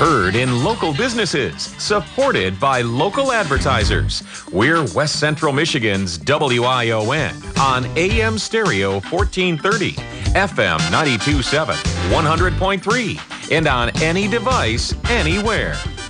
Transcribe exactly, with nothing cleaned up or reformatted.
Heard in local businesses, supported by local advertisers. We're West Central Michigan's W I O N on A M Stereo fourteen thirty, F M ninety-two point seven, one hundred point three, and on any device, anywhere.